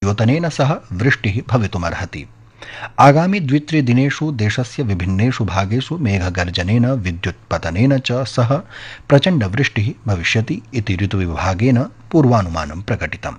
द्योतनेन सह वृष्टिः भवितुमर्हति। आगामि 2-3 दिनेषु देशस्य विभिन्नेषु भागेषु मेघगर्जनेन विद्युत्पतनेन च सह प्रचण्डवृष्टिः भविष्यति इति ऋतुविभागेन पूर्वानुमानं प्रकटितम्।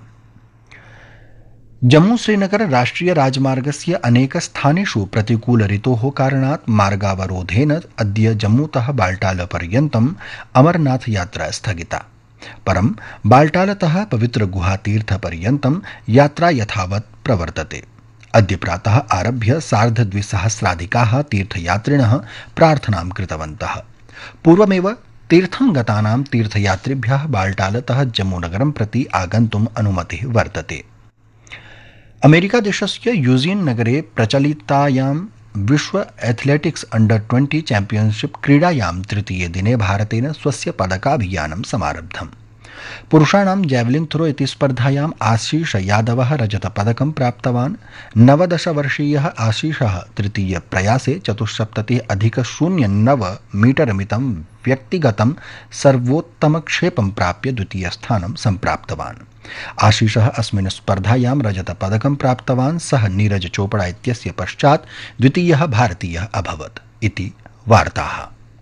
जम्मू श्रीनगर राष्ट्रिय राजमार्गस्य अनेकस्थानेषु प्रतिकूल ऋतोः कारणात् मार्गावरोधेन अद्य जम्मूतः बाल्टालपर्यन्तम् अमरनाथ यात्रा स्थगिता। परं बाल्टालतः पवित्रगुहातीर्थपर्यन्तं यात्रा यथावत् प्रवर्तते। अद्य प्रातः आरभ्य 2,500 तीर्थयात्रिणः प्रार्थनां कृतवन्तः। पूर्वमेव तीर्थं गतानां तीर्थयात्रिभ्यः बाल्टालतः जम्मूनगरं प्रति आगन्तुम् अनुमतिः वर्तते। अमेरिकादेशस्य यूजियन् नगरे प्रचलितायां विश्व एथलेटिक्स अंडर-20 चैंपियनशिप क्रीडायां तृतीये दिने भारतेन स्वस्य पदकाभियानं समारब्धम्। पुरुषाणां जैवलिन थ्रो इति स्पर्धायाम् आशीष यादवः रजतपदकं प्राप्तवान्। 19-वर्षीयः आशीषः तृतीय प्रयासे 74.09 मीटरमितं व्यक्तिगतं सर्वोत्तमक्षेपं प्राप्य द्वितीयस्थानं सम्प्राप्तवान्। आशीषः अस्मिन् स्पर्धायां रजतपदकं प्राप्तवान्। सः नीरज चोपड़ा इत्यस्य पश्चात् द्वितीयः भारतीयः अभवत् इति वार्ताः।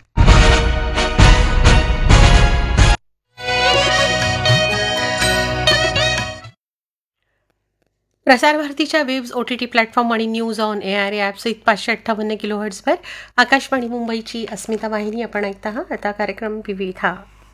प्रसार भारतीच्या वेब्स OTT प्लॅटफॉर्म आणि न्यूज ऑन AIR ॲप सहित 558 किलोहर्ट्झवर आकाशवाणी मुंबईची अस्मिता वाहिनी आपण ऐकता आहात। आता कार्यक्रम विविधा।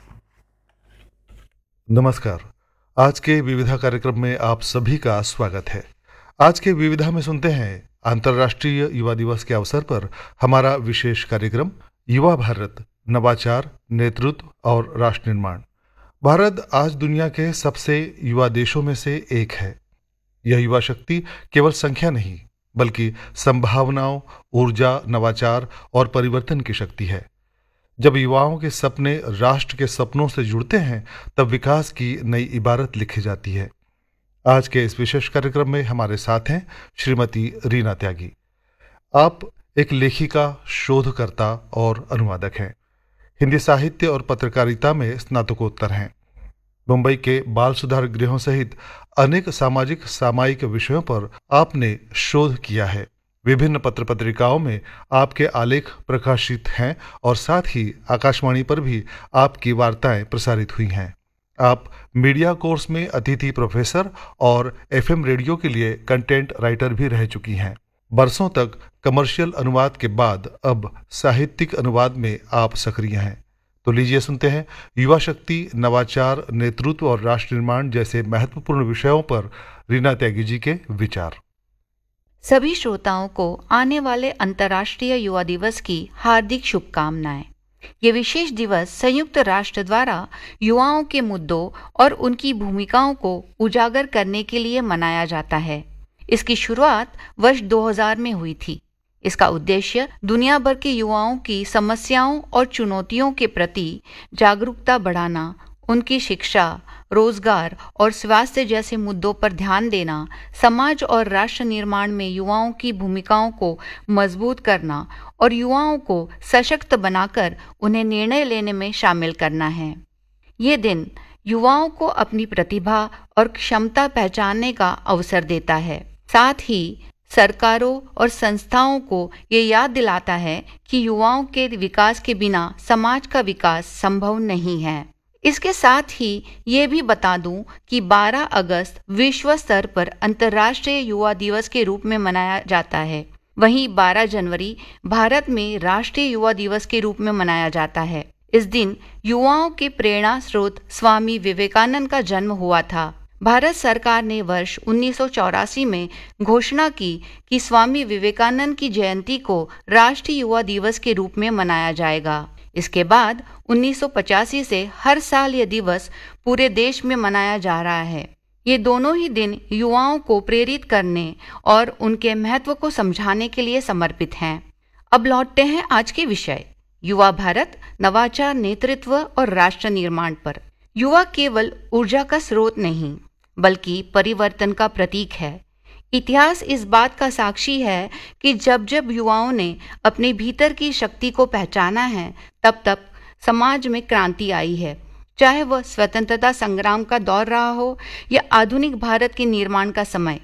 नमस्कार, आज के विविधा कार्यक्रम में आप सभी का स्वागत है। आज के विविधा में सुनते हैं अंतर्राष्ट्रीय युवा दिवस के अवसर पर हमारा विशेष कार्यक्रम युवा भारत, नवाचार, नेतृत्व और राष्ट्र निर्माण। भारत आज दुनिया के सबसे युवा देशों में से एक है। यह युवा शक्ति केवल संख्या नहीं बल्कि संभावनाओं, ऊर्जा, नवाचार और परिवर्तन की शक्ति है। जब युवाओं के सपने राष्ट्र के सपनों से जुड़ते हैं तब विकास की नई इबारत लिखी जाती है। आज के इस विशेष कार्यक्रम में हमारे साथ हैं श्रीमती रीना त्यागी। आप एक लेखिका, शोधकर्ता और अनुवादक हैं। हिंदी साहित्य और पत्रकारिता में स्नातकोत्तर हैं। मुंबई के बाल सुधार गृहों सहित अनेक सामाजिक सामायिक विषयों पर आपने शोध किया है। विभिन्न पत्र पत्रिकाओं में आपके आलेख प्रकाशित हैं और साथ ही आकाशवाणी पर भी आपकी वार्ताएं प्रसारित हुई हैं। आप मीडिया कोर्स में अतिथि प्रोफेसर और FM रेडियो के लिए कंटेंट राइटर भी रह चुकी हैं। बरसों तक कमर्शियल अनुवाद के बाद अब साहित्यिक अनुवाद में आप सक्रिय हैं। तो लीजिए सुनते हैं युवा शक्ति, नवाचार, नेतृत्व और राष्ट्र निर्माण जैसे महत्वपूर्ण विषयों पर रीना त्यागी जी के विचार। सभी श्रोताओं को आने वाले अंतर्राष्ट्रीय युवा दिवस की हार्दिक शुभकामनाएं। ये विशेष दिवस संयुक्त राष्ट्र द्वारा युवाओं के मुद्दों और उनकी भूमिकाओं को उजागर करने के लिए मनाया जाता है। इसकी शुरुआत वर्ष 2000 में हुई थी। इसका उद्देश्य दुनिया भर के युवाओं की समस्याओं और चुनौतियों के प्रति जागरूकता बढ़ाना, उनकी शिक्षा, रोजगार और स्वास्थ्य जैसे मुद्दों पर ध्यान देना, समाज और राष्ट्र निर्माण में युवाओं की भूमिकाओं को मजबूत करना और युवाओं को सशक्त बनाकर उन्हें निर्णय लेने में शामिल करना है। ये दिन युवाओं को अपनी प्रतिभा और क्षमता पहचानने का अवसर देता है। साथ ही सरकारों और संस्थाओं को ये याद दिलाता है कि युवाओं के विकास के बिना समाज का विकास संभव नहीं है। इसके साथ ही ये भी बता दूं कि 12 अगस्त विश्व स्तर पर अंतर्राष्ट्रीय युवा दिवस के रूप में मनाया जाता है। वहीं 12 जनवरी भारत में राष्ट्रीय युवा दिवस के रूप में मनाया जाता है। इस दिन युवाओं के प्रेरणा स्रोत स्वामी विवेकानंद का जन्म हुआ था। भारत सरकार ने वर्ष 1984 में घोषणा की कि स्वामी विवेकानंद की जयंती को राष्ट्रीय युवा दिवस के रूप में मनाया जाएगा। इसके बाद 1985 से हर साल यह दिवस पूरे देश में मनाया जा रहा है। ये दोनों ही दिन युवाओं को प्रेरित करने और उनके महत्व को समझाने के लिए समर्पित हैं। अब लौटते हैं आज के विषय युवा भारत, नवाचार, नेतृत्व और राष्ट्र निर्माण पर। युवा केवल ऊर्जा का स्रोत नहीं बल्कि परिवर्तन का प्रतीक है। इतिहास इस बात का साक्षी है कि जब जब युवाओं ने अपने भीतर की शक्ति को पहचाना है तब तब समाज में क्रांति आई है। चाहे वह स्वतंत्रता संग्राम का दौर रहा हो या आधुनिक भारत के निर्माण का समय।